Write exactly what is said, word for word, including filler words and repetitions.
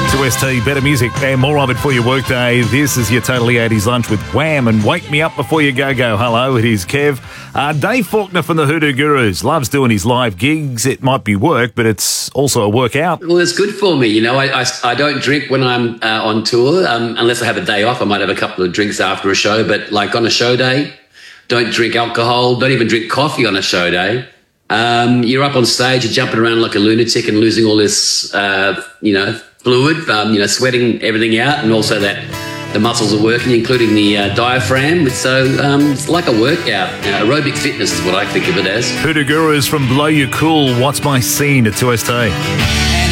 two S T, better music and more of it for your workday. This is your Totally eighties lunch with Wham and Wake Me Up Before You Go Go. Hello, it is Kev. Uh, Dave Faulkner from the Hoodoo Gurus loves doing his live gigs. It might be work, but it's also a workout. Well, it's good for me. You know, I, I, I don't drink when I'm uh, on tour, um, unless I have a day off. I might have a couple of drinks after a show, but like on a show day, don't drink alcohol, don't even drink coffee on a show day. Um, you're up on stage, you're jumping around like a lunatic and losing all this, uh, you know, fluid, um, you know, sweating everything out, and also that the muscles are working, including the uh, diaphragm. So um, it's like a workout. You know, aerobic fitness is what I think of it as. Hoodoo Gurus from Blow You Cool. What's My Scene at two S T?